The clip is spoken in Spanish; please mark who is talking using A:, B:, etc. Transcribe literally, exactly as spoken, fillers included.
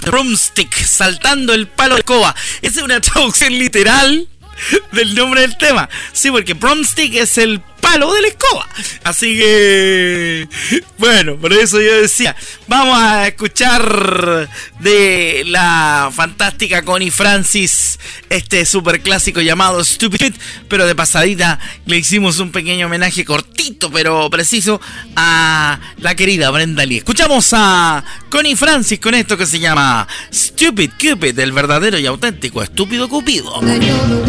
A: Broomstick, saltando el palo de escoba. Esa es una traducción literal del nombre del tema. Sí, porque Broomstick es el palo de la escoba. Así que, bueno, por eso yo decía, vamos a escuchar de la fantástica Connie Francis este super clásico llamado Stupid, pero de pasadita le hicimos un pequeño homenaje cortito pero preciso a la querida Brenda Lee. Escuchamos a Connie Francis con esto que se llama Stupid Cupid, el verdadero y auténtico estúpido Cupido.